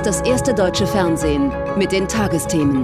das erste deutsche Fernsehen mit den Tagesthemen.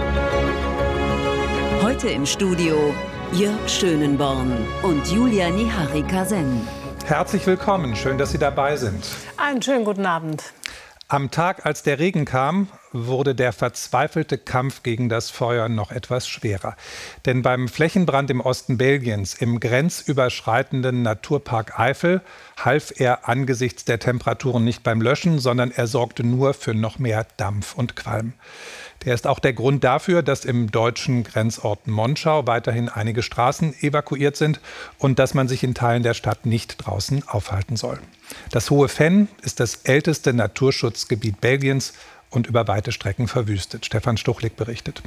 Heute im Studio Jörg Schönenborn und Julia Niharika-Sen. Herzlich willkommen, schön, dass Sie dabei sind. Einen schönen guten Abend. Am Tag, als der Regen kam, wurde der verzweifelte Kampf gegen das Feuer noch etwas schwerer. Denn beim Flächenbrand im Osten Belgiens, im grenzüberschreitenden Naturpark Eifel, half er angesichts der Temperaturen nicht beim Löschen, sondern er sorgte nur für noch mehr Dampf und Qualm. Der ist auch der Grund dafür, dass im deutschen Grenzort Monschau weiterhin einige Straßen evakuiert sind und dass man sich in Teilen der Stadt nicht draußen aufhalten soll. Das Hohe Venn ist das älteste Naturschutzgebiet Belgiens und über weite Strecken verwüstet. Stefan Stuchlik berichtet.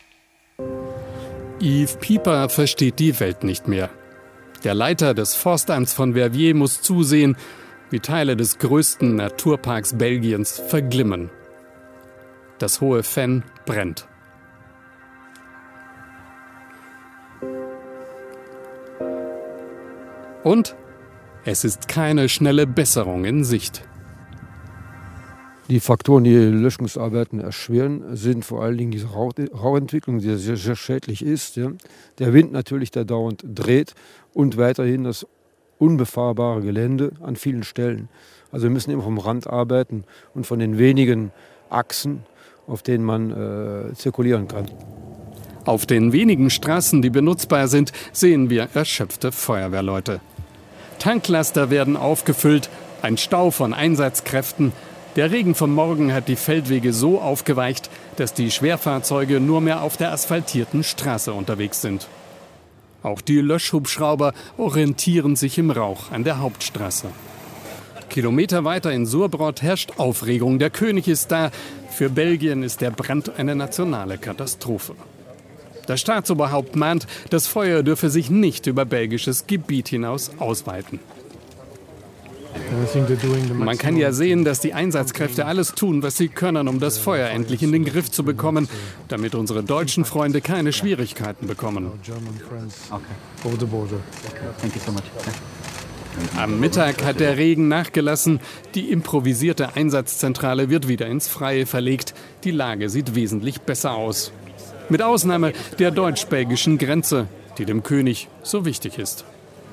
Yves Pieper versteht die Welt nicht mehr. Der Leiter des Forstamts von Verviers muss zusehen, wie Teile des größten Naturparks Belgiens verglimmen. Das Hohe Venn brennt. Und es ist keine schnelle Besserung in Sicht. Die Faktoren, die Löschungsarbeiten erschweren, sind vor allen Dingen diese Rauchentwicklung, die sehr, sehr schädlich ist. Ja. Der Wind natürlich, der dauernd dreht und weiterhin das unbefahrbare Gelände an vielen Stellen. Also wir müssen immer vom Rand arbeiten und von den wenigen Achsen, auf denen man zirkulieren kann. Auf den wenigen Straßen, die benutzbar sind, sehen wir erschöpfte Feuerwehrleute. Tanklaster werden aufgefüllt, ein Stau von Einsatzkräften. Der Regen vom Morgen hat die Feldwege so aufgeweicht, dass die Schwerfahrzeuge nur mehr auf der asphaltierten Straße unterwegs sind. Auch die Löschhubschrauber orientieren sich im Rauch an der Hauptstraße. Kilometer weiter in Surbrot herrscht Aufregung. Der König ist da. Für Belgien ist der Brand eine nationale Katastrophe. Das Staatsoberhaupt mahnt, das Feuer dürfe sich nicht über belgisches Gebiet hinaus ausweiten. Man kann ja sehen, dass die Einsatzkräfte alles tun, was sie können, um das Feuer endlich in den Griff zu bekommen, damit unsere deutschen Freunde keine Schwierigkeiten bekommen. Am Mittag hat der Regen nachgelassen. Die improvisierte Einsatzzentrale wird wieder ins Freie verlegt. Die Lage sieht wesentlich besser aus. Mit Ausnahme der deutsch-belgischen Grenze, die dem König so wichtig ist.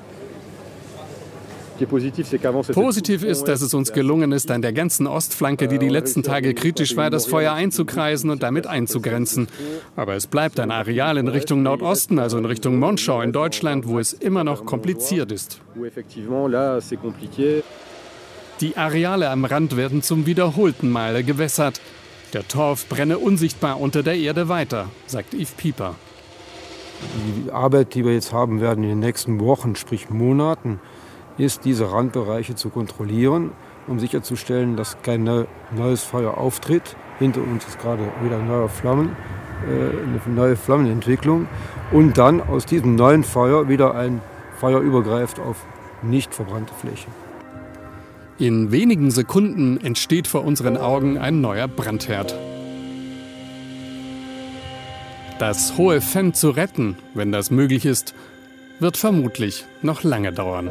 Positiv ist, dass es uns gelungen ist, an der ganzen Ostflanke, die letzten Tage kritisch war, das Feuer einzukreisen und damit einzugrenzen. Aber es bleibt ein Areal in Richtung Nordosten, also in Richtung Monschau in Deutschland, wo es immer noch kompliziert ist. Die Areale am Rand werden zum wiederholten Male gewässert. Der Torf brenne unsichtbar unter der Erde weiter, sagt Yves Pieper. Die Arbeit, die wir jetzt haben werden in den nächsten Wochen, sprich Monaten, ist, diese Randbereiche zu kontrollieren, um sicherzustellen, dass kein neues Feuer auftritt. Hinter uns ist gerade wieder eine neue Flammenentwicklung. Und dann aus diesem neuen Feuer wieder ein Feuer übergreift auf nicht verbrannte Fläche. In wenigen Sekunden entsteht vor unseren Augen ein neuer Brandherd. Das Hohe Venn zu retten, wenn das möglich ist, wird vermutlich noch lange dauern.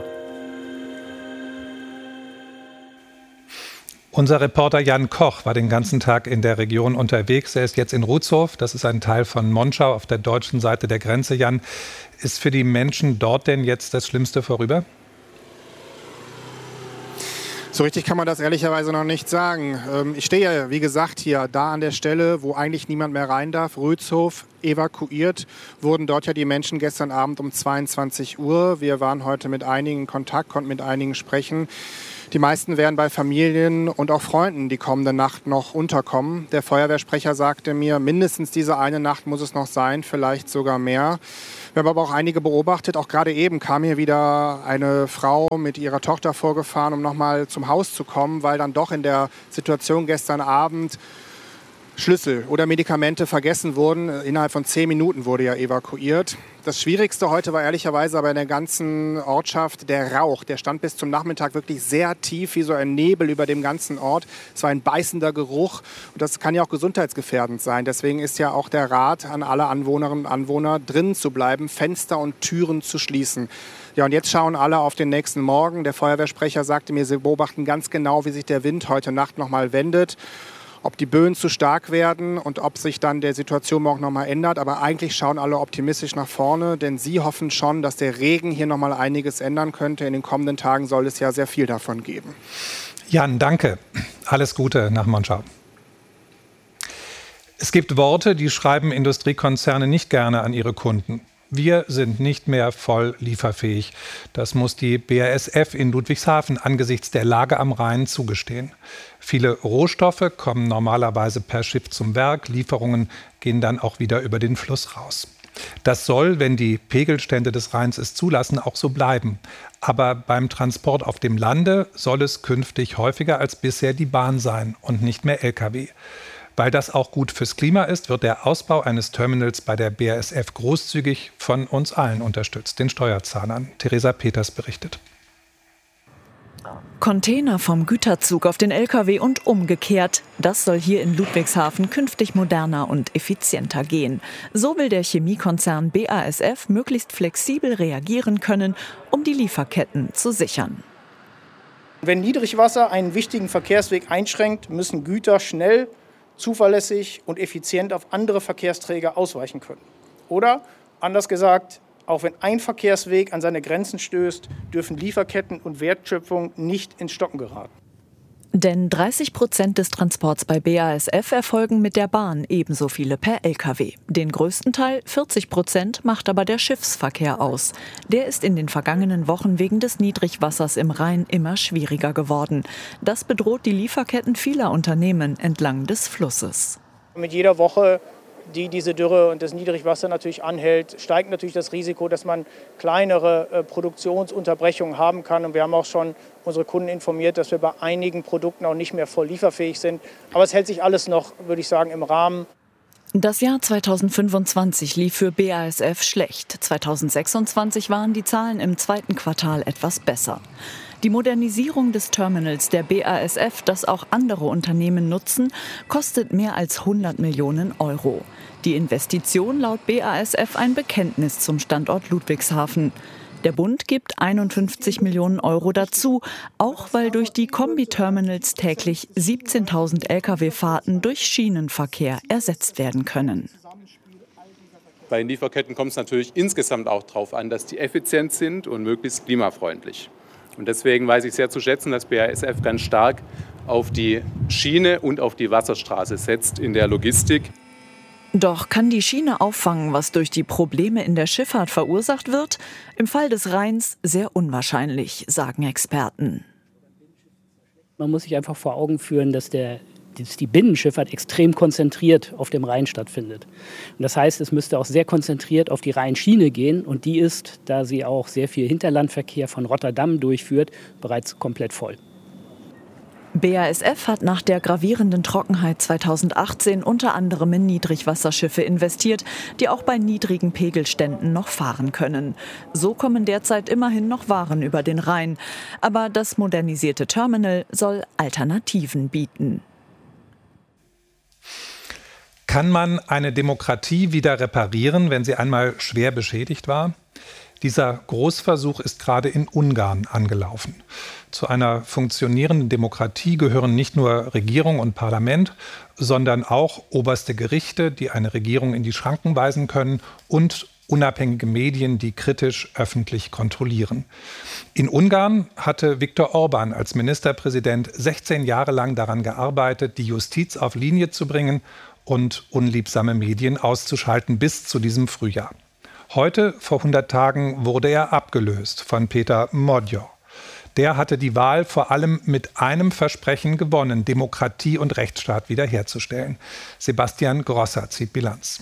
Unser Reporter Jan Koch war den ganzen Tag in der Region unterwegs. Er ist jetzt in Rutzhof, das ist ein Teil von Monschau auf der deutschen Seite der Grenze. Jan, ist für die Menschen dort denn jetzt das Schlimmste vorüber? So richtig kann man das ehrlicherweise noch nicht sagen. Ich stehe, wie gesagt, hier da an der Stelle, wo eigentlich niemand mehr rein darf. Rützhof, evakuiert wurden dort ja die Menschen gestern Abend um 22 Uhr. Wir waren heute mit einigen in Kontakt, konnten mit einigen sprechen. Die meisten werden bei Familien und auch Freunden die kommende Nacht noch unterkommen. Der Feuerwehrsprecher sagte mir, mindestens diese eine Nacht muss es noch sein, vielleicht sogar mehr. Wir haben aber auch einige beobachtet. Auch gerade eben kam hier wieder eine Frau mit ihrer Tochter vorgefahren, um nochmal zum Haus zu kommen, weil dann doch in der Situation gestern Abend Schlüssel oder Medikamente vergessen wurden. Innerhalb von 10 Minuten wurde ja evakuiert. Das Schwierigste heute war ehrlicherweise aber in der ganzen Ortschaft der Rauch. Der stand bis zum Nachmittag wirklich sehr tief, wie so ein Nebel über dem ganzen Ort. Es war ein beißender Geruch und das kann ja auch gesundheitsgefährdend sein. Deswegen ist ja auch der Rat an alle Anwohnerinnen und Anwohner, drinnen zu bleiben, Fenster und Türen zu schließen. Ja, und jetzt schauen alle auf den nächsten Morgen. Der Feuerwehrsprecher sagte mir, sie beobachten ganz genau, wie sich der Wind heute Nacht noch mal wendet. ob die Böen zu stark werden und ob sich dann der Situation morgen nochmal ändert. Aber eigentlich schauen alle optimistisch nach vorne, denn sie hoffen schon, dass der Regen hier nochmal einiges ändern könnte. In den kommenden Tagen soll es ja sehr viel davon geben. Jan, danke. Alles Gute nach Monschau. Es gibt Worte, die schreiben Industriekonzerne nicht gerne an ihre Kunden. Wir sind nicht mehr voll lieferfähig. Das muss die BASF in Ludwigshafen angesichts der Lage am Rhein zugestehen. Viele Rohstoffe kommen normalerweise per Schiff zum Werk. Lieferungen gehen dann auch wieder über den Fluss raus. Das soll, wenn die Pegelstände des Rheins es zulassen, auch so bleiben. Aber beim Transport auf dem Lande soll es künftig häufiger als bisher die Bahn sein und nicht mehr Lkw. Weil das auch gut fürs Klima ist, wird der Ausbau eines Terminals bei der BASF großzügig von uns allen unterstützt, den Steuerzahlern. Theresa Peters berichtet. Container vom Güterzug auf den Lkw und umgekehrt. Das soll hier in Ludwigshafen künftig moderner und effizienter gehen. So will der Chemiekonzern BASF möglichst flexibel reagieren können, um die Lieferketten zu sichern. Wenn Niedrigwasser einen wichtigen Verkehrsweg einschränkt, müssen Güter schnell, zuverlässig und effizient auf andere Verkehrsträger ausweichen können. Oder, anders gesagt, auch wenn ein Verkehrsweg an seine Grenzen stößt, dürfen Lieferketten und Wertschöpfung nicht ins Stocken geraten. Denn 30% des Transports bei BASF erfolgen mit der Bahn, ebenso viele per Lkw. Den größten Teil, 40%, macht aber der Schiffsverkehr aus. Der ist in den vergangenen Wochen wegen des Niedrigwassers im Rhein immer schwieriger geworden. Das bedroht die Lieferketten vieler Unternehmen entlang des Flusses. Mit jeder Woche, die diese Dürre und das Niedrigwasser natürlich anhält, steigt natürlich das Risiko, dass man kleinere Produktionsunterbrechungen haben kann. Und wir haben auch schon unsere Kunden informiert, dass wir bei einigen Produkten auch nicht mehr voll lieferfähig sind. Aber es hält sich alles noch, würde ich sagen, im Rahmen. Das Jahr 2025 lief für BASF schlecht. 2026 waren die Zahlen im zweiten Quartal etwas besser. Die Modernisierung des Terminals der BASF, das auch andere Unternehmen nutzen, kostet mehr als 100 Millionen Euro. Die Investition laut BASF ein Bekenntnis zum Standort Ludwigshafen. Der Bund gibt 51 Millionen Euro dazu, auch weil durch die Kombi-Terminals täglich 17.000 Lkw-Fahrten durch Schienenverkehr ersetzt werden können. Bei den Lieferketten kommt es natürlich insgesamt auch darauf an, dass die effizient sind und möglichst klimafreundlich. Und deswegen weiß ich sehr zu schätzen, dass BASF ganz stark auf die Schiene und auf die Wasserstraße setzt in der Logistik. Doch kann die Schiene auffangen, was durch die Probleme in der Schifffahrt verursacht wird? Im Fall des Rheins sehr unwahrscheinlich, sagen Experten. Man muss sich einfach vor Augen führen, dass die Binnenschifffahrt extrem konzentriert auf dem Rhein stattfindet. Und das heißt, es müsste auch sehr konzentriert auf die Rheinschiene gehen. Und die ist, da sie auch sehr viel Hinterlandverkehr von Rotterdam durchführt, bereits komplett voll. BASF hat nach der gravierenden Trockenheit 2018 unter anderem in Niedrigwasserschiffe investiert, die auch bei niedrigen Pegelständen noch fahren können. So kommen derzeit immerhin noch Waren über den Rhein. Aber das modernisierte Terminal soll Alternativen bieten. Kann man eine Demokratie wieder reparieren, wenn sie einmal schwer beschädigt war? Dieser Großversuch ist gerade in Ungarn angelaufen. Zu einer funktionierenden Demokratie gehören nicht nur Regierung und Parlament, sondern auch oberste Gerichte, die eine Regierung in die Schranken weisen können, und unabhängige Medien, die kritisch öffentlich kontrollieren. In Ungarn hatte Viktor Orbán als Ministerpräsident 16 Jahre lang daran gearbeitet, die Justiz auf Linie zu bringen und unliebsame Medien auszuschalten bis zu diesem Frühjahr. Heute, vor 100 Tagen, wurde er abgelöst von Péter Magyar. Der hatte die Wahl vor allem mit einem Versprechen gewonnen, Demokratie und Rechtsstaat wiederherzustellen. Sebastian Grosser zieht Bilanz.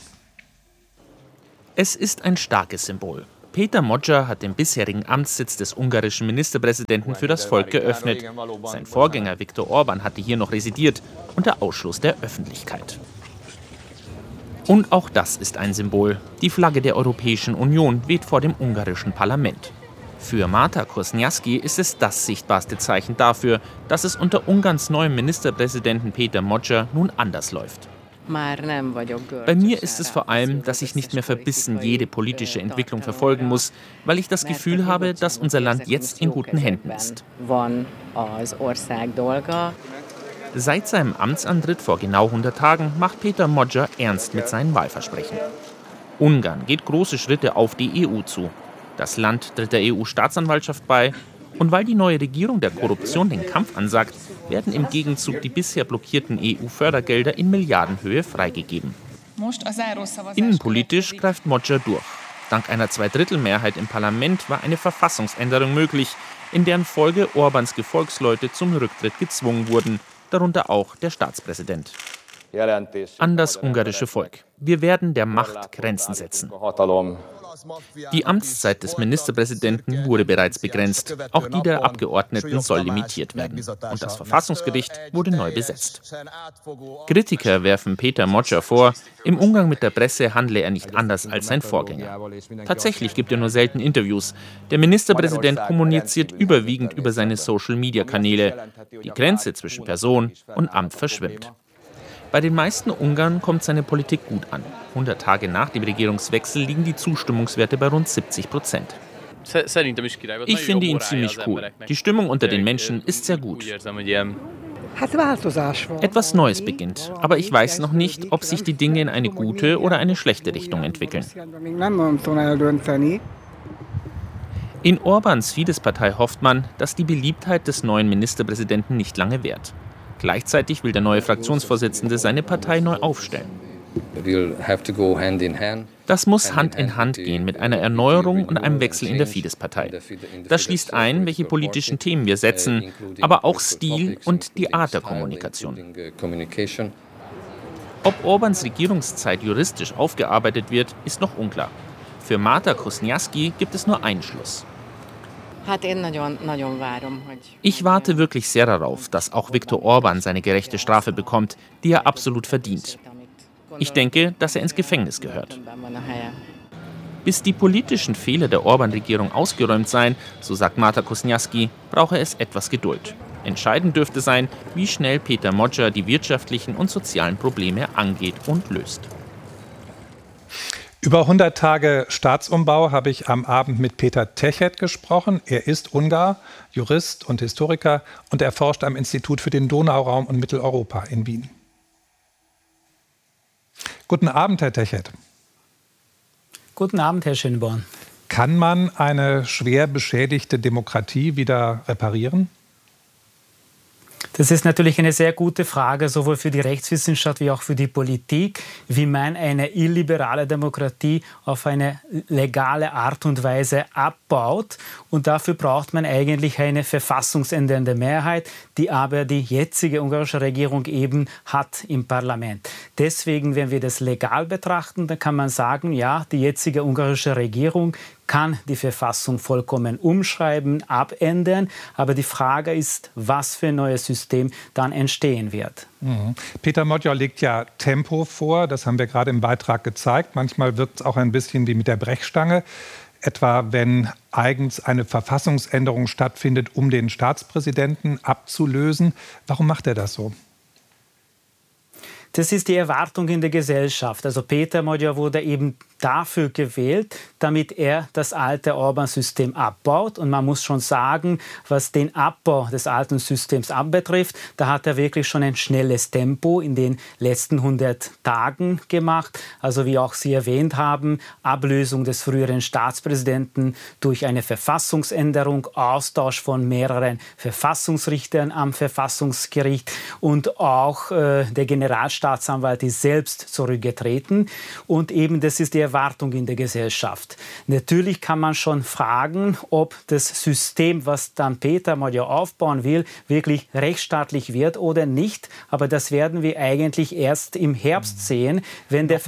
Es ist ein starkes Symbol. Péter Magyar hat den bisherigen Amtssitz des ungarischen Ministerpräsidenten für das Volk geöffnet. Sein Vorgänger Viktor Orbán hatte hier noch residiert, unter Ausschluss der Öffentlichkeit. Und auch das ist ein Symbol. Die Flagge der Europäischen Union weht vor dem ungarischen Parlament. Für Marta Kosniaski ist es das sichtbarste Zeichen dafür, dass es unter Ungarns neuem Ministerpräsidenten Péter Magyar nun anders läuft. Bei mir ist es vor allem, dass ich nicht mehr verbissen jede politische Entwicklung verfolgen muss, weil ich das Gefühl habe, dass unser Land jetzt in guten Händen ist. Seit seinem Amtsantritt vor genau 100 Tagen macht Péter Magyar ernst mit seinen Wahlversprechen. Ungarn geht große Schritte auf die EU zu. Das Land tritt der EU-Staatsanwaltschaft bei. Und weil die neue Regierung der Korruption den Kampf ansagt, werden im Gegenzug die bisher blockierten EU-Fördergelder in Milliardenhöhe freigegeben. Innenpolitisch greift Magyar durch. Dank einer Zweidrittelmehrheit im Parlament war eine Verfassungsänderung möglich, in deren Folge Orbáns Gefolgsleute zum Rücktritt gezwungen wurden, darunter auch der Staatspräsident. An das ungarische Volk. Wir werden der Macht Grenzen setzen. Die Amtszeit des Ministerpräsidenten wurde bereits begrenzt. Auch die der Abgeordneten soll limitiert werden. Und das Verfassungsgericht wurde neu besetzt. Kritiker werfen Péter Magyar vor, im Umgang mit der Presse handle er nicht anders als sein Vorgänger. Tatsächlich gibt er nur selten Interviews. Der Ministerpräsident kommuniziert überwiegend über seine Social-Media-Kanäle. Die Grenze zwischen Person und Amt verschwimmt. Bei den meisten Ungarn kommt seine Politik gut an. 100 Tage nach dem Regierungswechsel liegen die Zustimmungswerte bei rund 70%. Ich finde ihn ziemlich cool. Die Stimmung unter den Menschen ist sehr gut. Etwas Neues beginnt, aber ich weiß noch nicht, ob sich die Dinge in eine gute oder eine schlechte Richtung entwickeln. In Orbáns Fidesz-Partei hofft man, dass die Beliebtheit des neuen Ministerpräsidenten nicht lange währt. Gleichzeitig will der neue Fraktionsvorsitzende seine Partei neu aufstellen. Das muss Hand in Hand gehen mit einer Erneuerung und einem Wechsel in der Fidesz-Partei. Das schließt ein, welche politischen Themen wir setzen, aber auch Stil und die Art der Kommunikation. Ob Orbáns Regierungszeit juristisch aufgearbeitet wird, ist noch unklar. Für Marta Krosniaski gibt es nur einen Schluss. Ich warte wirklich sehr darauf, dass auch Viktor Orbán seine gerechte Strafe bekommt, die er absolut verdient. Ich denke, dass er ins Gefängnis gehört. Bis die politischen Fehler der Orbán-Regierung ausgeräumt seien, so sagt Marta Krosniaski, brauche es etwas Geduld. Entscheidend dürfte sein, wie schnell Péter Magyar die wirtschaftlichen und sozialen Probleme angeht und löst. Über 100 Tage Staatsumbau habe ich am Abend mit Peter Techet gesprochen. Er ist Ungar, Jurist und Historiker und er forscht am Institut für den Donauraum und Mitteleuropa in Wien. Guten Abend, Herr Techet. Guten Abend, Herr Schönborn. Kann man eine schwer beschädigte Demokratie wieder reparieren? Das ist natürlich eine sehr gute Frage, sowohl für die Rechtswissenschaft wie auch für die Politik, wie man eine illiberale Demokratie auf eine legale Art und Weise abbaut. Und dafür braucht man eigentlich eine verfassungsändernde Mehrheit, die aber die jetzige ungarische Regierung eben hat im Parlament. Deswegen, wenn wir das legal betrachten, dann kann man sagen, ja, die jetzige ungarische Regierung kann die Verfassung vollkommen umschreiben, abändern. Aber die Frage ist, was für ein neues System dann entstehen wird. Péter Magyar legt ja Tempo vor, das haben wir gerade im Beitrag gezeigt. Manchmal wirkt es auch ein bisschen wie mit der Brechstange. Etwa wenn eigens eine Verfassungsänderung stattfindet, um den Staatspräsidenten abzulösen. Warum macht er das so? Das ist die Erwartung in der Gesellschaft. Also Péter Magyar wurde eben dafür gewählt, damit er das alte Orbán-System abbaut. Und man muss schon sagen, was den Abbau des alten Systems anbetrifft, da hat er wirklich schon ein schnelles Tempo in den letzten 100 Tagen gemacht. Also wie auch Sie erwähnt haben, Ablösung des früheren Staatspräsidenten durch eine Verfassungsänderung, Austausch von mehreren Verfassungsrichtern am Verfassungsgericht und auch der Generalstaatsanwalt ist selbst zurückgetreten. Und eben das ist die Erwartung in der Gesellschaft. Natürlich kann man schon fragen, ob das System, was dann Péter Magyar aufbauen will, wirklich rechtsstaatlich wird oder nicht. Aber das werden wir eigentlich erst im Herbst sehen, wenn der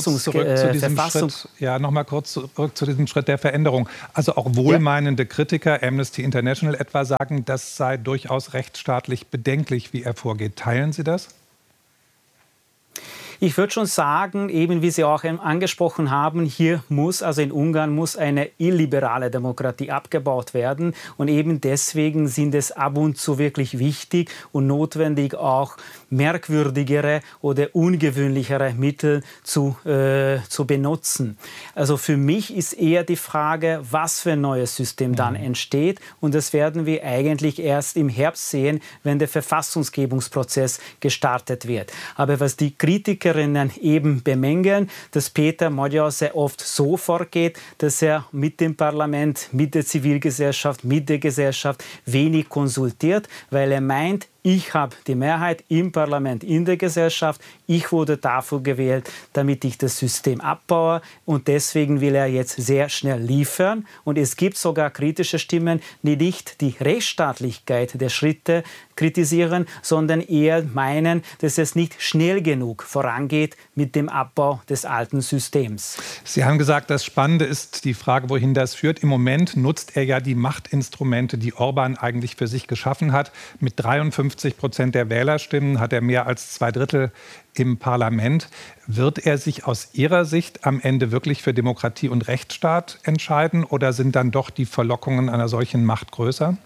Nochmal kurz zurück zu diesem Schritt der Veränderung. Also auch wohlmeinende Kritiker, Amnesty International etwa, sagen, das sei durchaus rechtsstaatlich bedenklich, wie er vorgeht. Teilen Sie das? Ich würde schon sagen, eben wie Sie auch angesprochen haben, hier muss, also in Ungarn muss eine illiberale Demokratie abgebaut werden. Und eben deswegen sind es ab und zu wirklich wichtig und notwendig, auch merkwürdigere oder ungewöhnlichere Mittel zu benutzen. Also für mich ist eher die Frage, was für ein neues System dann entsteht. Und das werden wir eigentlich erst im Herbst sehen, wenn der Verfassungsgebungsprozess gestartet wird. Aber was die Kritiker eben bemängeln, dass Péter Magyar sehr oft so vorgeht, dass er mit dem Parlament, mit der Zivilgesellschaft, mit der Gesellschaft wenig konsultiert, weil er meint, ich habe die Mehrheit im Parlament, in der Gesellschaft. Ich wurde dafür gewählt, damit ich das System abbaue. Und deswegen will er jetzt sehr schnell liefern. Und es gibt sogar kritische Stimmen, die nicht die Rechtsstaatlichkeit der Schritte kritisieren, sondern eher meinen, dass es nicht schnell genug vorangeht mit dem Abbau des alten Systems. Sie haben gesagt, das Spannende ist die Frage, wohin das führt. Im Moment nutzt er ja die Machtinstrumente, die Orbán eigentlich für sich geschaffen hat. Mit 53% der Wählerstimmen hat er mehr als 2/3 im Parlament. Wird er sich aus Ihrer Sicht am Ende wirklich für Demokratie und Rechtsstaat entscheiden oder sind dann doch die Verlockungen einer solchen Macht größer?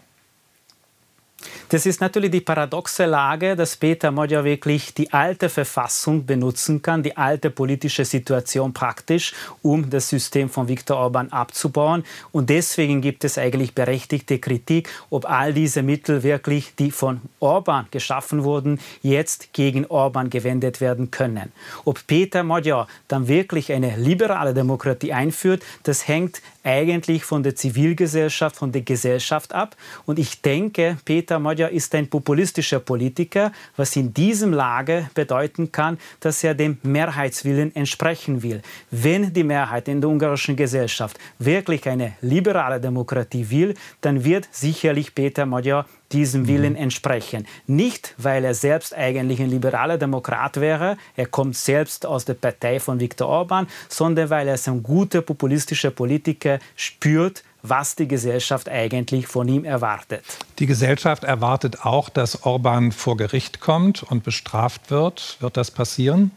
Das ist natürlich die paradoxe Lage, dass Péter Magyar wirklich die alte Verfassung benutzen kann, die alte politische Situation praktisch, um das System von Viktor Orbán abzubauen. Und deswegen gibt es eigentlich berechtigte Kritik, ob all diese Mittel wirklich, die von Orbán geschaffen wurden, jetzt gegen Orbán gewendet werden können. Ob Péter Magyar dann wirklich eine liberale Demokratie einführt, das hängt eigentlich von der Zivilgesellschaft, von der Gesellschaft ab. Und ich denke, Péter Magyar ist ein populistischer Politiker, was in diesem Lage bedeuten kann, dass er dem Mehrheitswillen entsprechen will. Wenn die Mehrheit in der ungarischen Gesellschaft wirklich eine liberale Demokratie will, dann wird sicherlich Péter Magyar diesem Willen entsprechen. Nicht, weil er selbst eigentlich ein liberaler Demokrat wäre, er kommt selbst aus der Partei von Viktor Orbán, sondern weil er als ein guter populistischer Politiker spürt, was die Gesellschaft eigentlich von ihm erwartet. Die Gesellschaft erwartet auch, dass Orbán vor Gericht kommt und bestraft wird. Wird das passieren?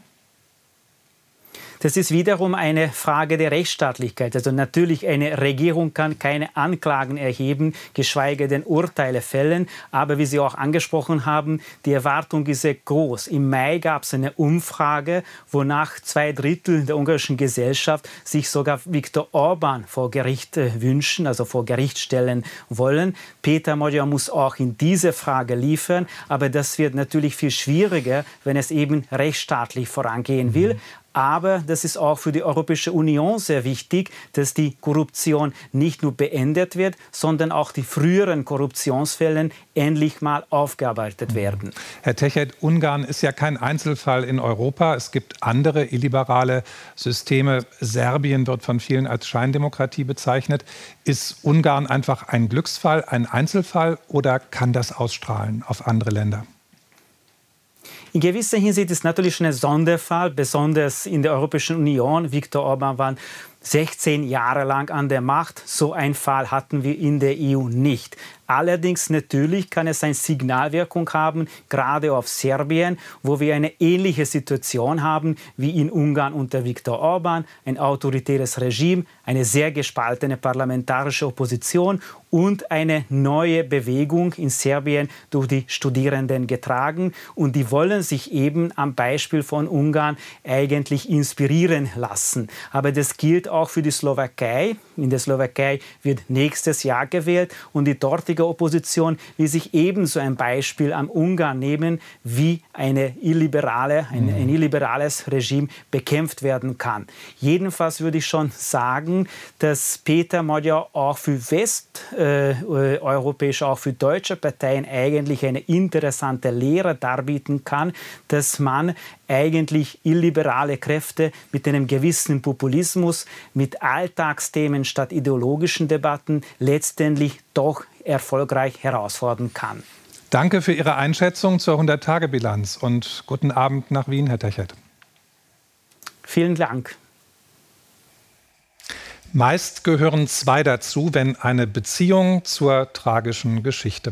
Das ist wiederum eine Frage der Rechtsstaatlichkeit. Also natürlich, eine Regierung kann keine Anklagen erheben, geschweige denn Urteile fällen. Aber wie Sie auch angesprochen haben, die Erwartung ist sehr groß. Im Mai gab es eine Umfrage, wonach 2/3 der ungarischen Gesellschaft sich sogar Viktor Orbán vor Gericht wünschen, also vor Gericht stellen wollen. Péter Magyar muss auch in diese Frage liefern. Aber das wird natürlich viel schwieriger, wenn es eben rechtsstaatlich vorangehen will. Aber das ist auch für die Europäische Union sehr wichtig, dass die Korruption nicht nur beendet wird, sondern auch die früheren Korruptionsfälle endlich mal aufgearbeitet werden. Herr Techet, Ungarn ist ja kein Einzelfall in Europa. Es gibt andere illiberale Systeme. Serbien wird von vielen als Scheindemokratie bezeichnet. Ist Ungarn einfach ein Glücksfall, ein Einzelfall oder kann das ausstrahlen auf andere Länder? In gewisser Hinsicht ist natürlich ein Sonderfall, besonders in der Europäischen Union. Viktor Orbán war 16 Jahre lang an der Macht. So einen Fall hatten wir in der EU nicht. Allerdings natürlich kann es eine Signalwirkung haben, gerade auf Serbien, wo wir eine ähnliche Situation haben wie in Ungarn unter Viktor Orbán, ein autoritäres Regime, eine sehr gespaltene parlamentarische Opposition und eine neue Bewegung in Serbien durch die Studierenden getragen. Und die wollen sich eben am Beispiel von Ungarn eigentlich inspirieren lassen. Aber das gilt auch für die Slowakei. In der Slowakei wird nächstes Jahr gewählt und die dortige Opposition will sich ebenso ein Beispiel am Ungarn nehmen, wie ein illiberales Regime bekämpft werden kann. Jedenfalls würde ich schon sagen, dass Péter Magyar auch für westeuropäische, auch für deutsche Parteien eigentlich eine interessante Lehre darbieten kann, dass man eigentlich illiberale Kräfte mit einem gewissen Populismus, mit Alltagsthemen statt ideologischen Debatten letztendlich doch erfolgreich herausfordern kann. Danke für Ihre Einschätzung zur 100-Tage-Bilanz und guten Abend nach Wien, Herr Techet. Vielen Dank. Meist gehören zwei dazu, wenn eine Beziehung zur tragischen Geschichte